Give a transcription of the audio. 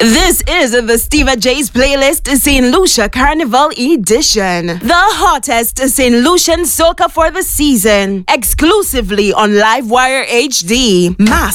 This is the Steva J's playlist, St. Lucia Carnival Edition. The hottest St. Lucian soca for the season. Exclusively on Livewire HD.